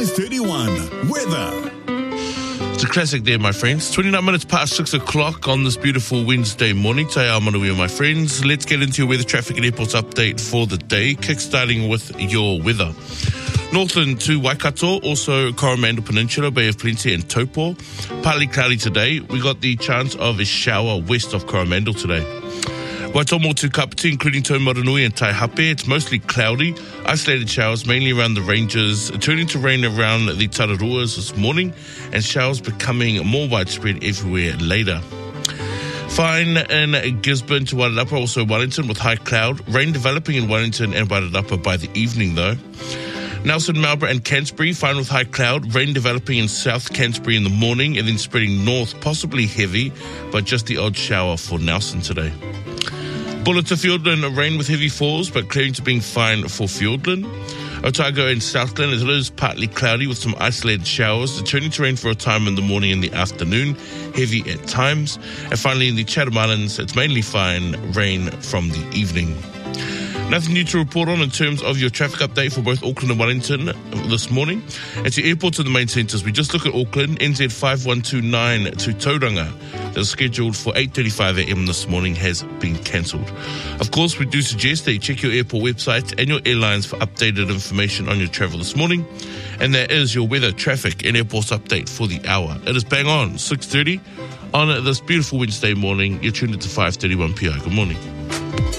5:31 weather. It's a classic there, my friends. 29 minutes past 6 o'clock on this beautiful Wednesday morning. Te ao manuia, my friends. Let's get into your weather, traffic and airports update for the day. Kickstarting with your weather. Northland to Waikato, also Coromandel Peninsula, Bay of Plenty and Taupo. Partly cloudy today. We got the chance of a shower west of Coromandel today. Waitomo to Kapiti, including Taumaranui and Taihape. It's mostly cloudy. Isolated showers mainly around the ranges, turning to rain around the Tararuas this morning, and showers becoming more widespread everywhere later. Fine in Gisborne to Wairarapa, also Wellington with high cloud. Rain developing in Wellington and Wairarapa by the evening though. Nelson, Marlborough and Canterbury, fine with high cloud. Rain developing in South Canterbury in the morning and then spreading north, possibly heavy, but just the odd shower for Nelson today. Bulla to Fiordland, rain with heavy falls, but clearing to being fine for Fiordland. Otago and Southland, it is partly cloudy with some isolated showers, turning to rain for a time in the morning and the afternoon, heavy at times. And finally in the Chatham Islands, it's mainly fine, rain from the evening. Nothing new to report on in terms of your traffic update for both Auckland and Wellington this morning. And to airports and the main centres, we just look at Auckland, NZ 5129 to Tauranga. That was scheduled for 8:35 a.m. this morning has been cancelled. Of course, we do suggest that you check your airport websites and your airlines for updated information on your travel this morning. And that is your weather, traffic and airports update for the hour. It is bang on 6:30 on this beautiful Wednesday morning. You're tuned into 5:31 PI. Good morning.